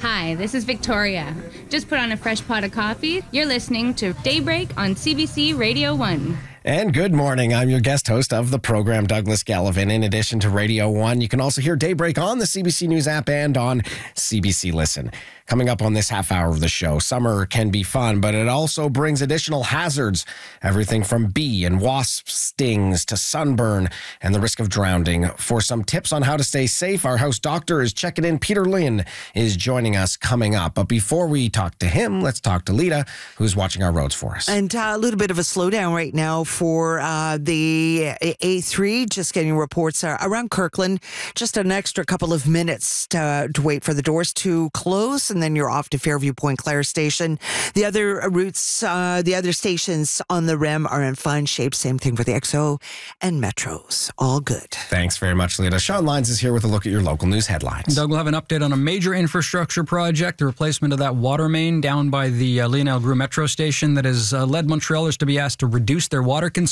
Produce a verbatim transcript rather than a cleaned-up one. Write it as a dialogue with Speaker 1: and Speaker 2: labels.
Speaker 1: Hi, this is Victoria. Just put on a fresh pot of coffee. You're listening to Daybreak on C B C Radio one.
Speaker 2: And good morning. I'm your guest host of the program, Douglas Gallivan. In addition to Radio one, you can also hear Daybreak on the C B C News app and on C B C Listen. Coming up on this half hour of the show, summer can be fun, but it also brings additional hazards. Everything from bee and wasp stings to sunburn and the risk of drowning. For some tips on how to stay safe, our house doctor is checking in. Peter Lynn is joining us coming up. But before we talk to him, let's talk to Lita, who's watching our roads for us.
Speaker 3: And uh, a little bit of a slowdown right now for uh, the A three, just getting reports uh, around Kirkland. Just an extra couple of minutes to, to wait for the doors to close, and then you're off to Fairview Point Clare Station. The other routes, uh, the other stations on the R E M are in fine shape. Same thing for the X O and Metros. All good.
Speaker 2: Thanks very much, Lita. Sean Lyons is here with a look at your local news headlines.
Speaker 4: Doug will have an update on a major infrastructure project, the replacement of that water main down by the uh, Lionel Groux Metro Station that has uh, led Montrealers to be asked to reduce their water consumption